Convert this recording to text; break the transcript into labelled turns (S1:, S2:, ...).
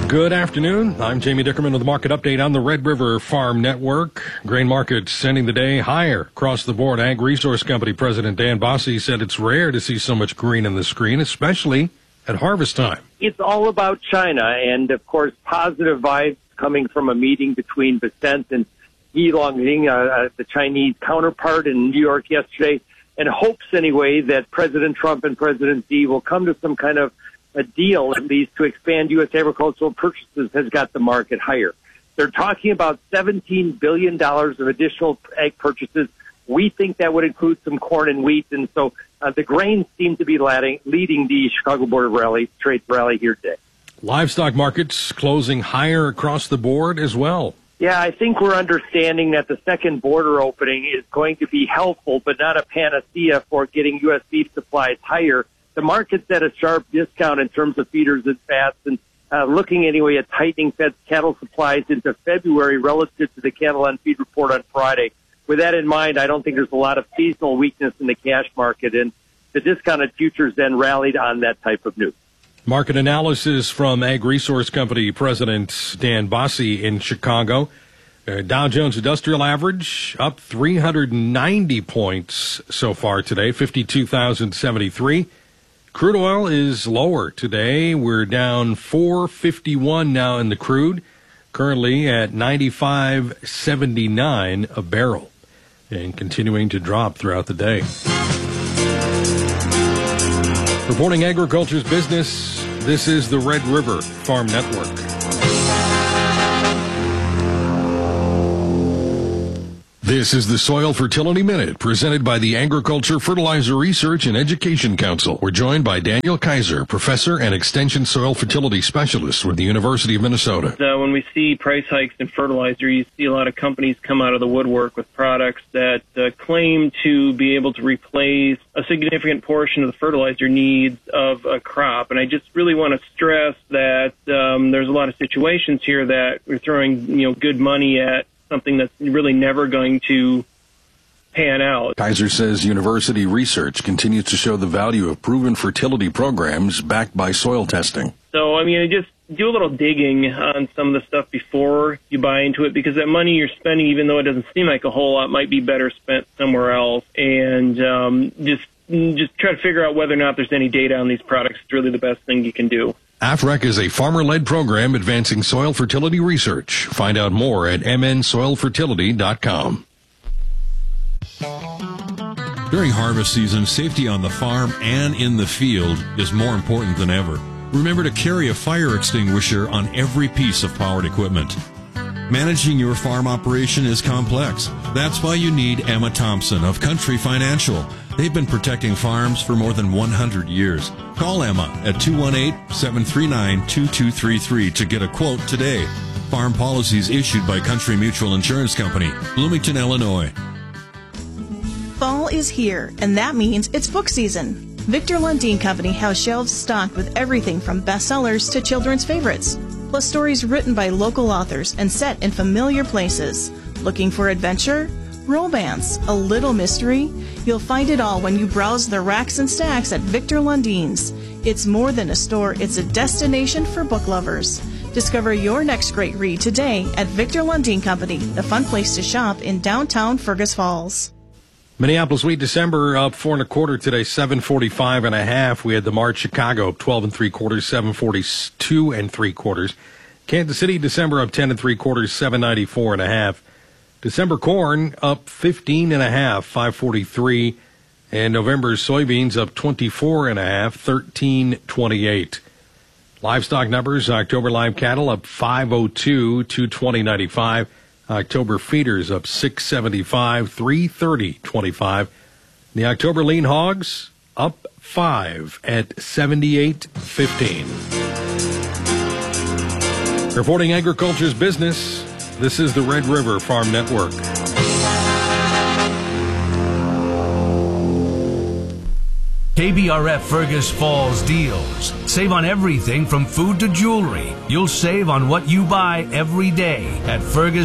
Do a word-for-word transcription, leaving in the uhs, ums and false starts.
S1: Good afternoon. I'm Jamie Dickerman with the market update on the Red River Farm Network. Grain markets ending the day higher across the board. Ag Resource Company President Dan Bosse said it's rare to see so much green in the screen, especially at harvest time.
S2: It's all about China, and of course, positive vibes coming from a meeting between Vicente and Yi Longjing, uh, the Chinese counterpart in New York yesterday, and hopes anyway that President Trump and President Xi will come to some kind of a deal, at least, to expand U S agricultural purchases has got the market higher. They're talking about seventeen billion dollars of additional ag purchases. We think that would include some corn and wheat, and so uh, the grains seem to be leading, leading the Chicago Board of Rally, Trade rally here today.
S1: Livestock markets closing higher across the board as well.
S2: Yeah, I think we're understanding that the second border opening is going to be helpful, but not a panacea for getting U S beef supplies higher. The market's at a sharp discount in terms of feeders and fats, and uh, looking anyway at tightening fed cattle supplies into February relative to the cattle on feed report on Friday. With that in mind, I don't think there's a lot of seasonal weakness in the cash market, and the discounted futures then rallied on that type of news.
S1: Market analysis from Ag Resource Company President Dan Bosse in Chicago. Uh, Dow Jones Industrial Average up three hundred ninety points so far today, fifty-two thousand seventy-three. Crude oil is lower today. We're down four fifty-one now in the crude, currently at ninety-five seventy-nine a barrel, and continuing to drop throughout the day. Reporting agriculture's business, this is the Red River Farm Network. This is the Soil Fertility Minute, presented by the Agriculture, Fertilizer Research and Education Council. We're joined by Daniel Kaiser, professor and extension soil fertility specialist with the University of Minnesota.
S3: Uh, when we see price hikes in fertilizer, you see a lot of companies come out of the woodwork with products that uh, claim to be able to replace a significant portion of the fertilizer needs of a crop. And I just really want to stress that um, there's a lot of situations here that we're throwing, you know, good money at something that's really never going to pan out.
S1: Kaiser says university research continues to show the value of proven fertility programs backed by soil testing.
S3: So, I mean, just do a little digging on some of the stuff before you buy into it, because that money you're spending, even though it doesn't seem like a whole lot, might be better spent somewhere else. And um, just just try to figure out whether or not there's any data on these products. It's really the best thing you can do.
S1: A F R E C is a farmer-led program advancing soil fertility research. Find out more at m n soil fertility dot com.
S4: During harvest season, safety on the farm and in the field is more important than ever. Remember to carry a fire extinguisher on every piece of powered equipment. Managing your farm operation is complex. That's why you need Emma Thompson of Country Financial. They've been protecting farms for more than one hundred years. Call Emma at two one eight, seven three nine, two two three three to get a quote today. Farm policies issued by Country Mutual Insurance Company, Bloomington, Illinois.
S5: Fall is here, and that means it's book season. Victor Lundin Company has shelves stocked with everything from bestsellers to children's favorites, plus stories written by local authors and set in familiar places. Looking for adventure? Romance, a little mystery? You'll find it all when you browse the racks and stacks at Victor Lundin's. It's more than a store, it's a destination for book lovers. Discover your next great read today at Victor Lundin Company, the fun place to shop in downtown Fergus Falls.
S1: Minneapolis wheat December up four and a quarter today, seven forty-five and a half. We had the March Chicago up twelve and three quarters, seven forty-two and three quarters. Kansas City December up ten and three quarters, seven ninety-four and a half. December corn up fifteen and a half, five forty-three, and November's soybeans up twenty-four and a half, thirteen twenty-eight. Livestock numbers: October live cattle up five oh two, two twenty ninety-five. October feeders up six seventy-five, three thirty twenty-five. The October lean hogs up five at seventy-eight fifteen. Reporting agriculture's business, this is the Red River Farm Network.
S6: K B R F Fergus Falls deals. Save on everything from food to jewelry. You'll save on what you buy every day at Fergus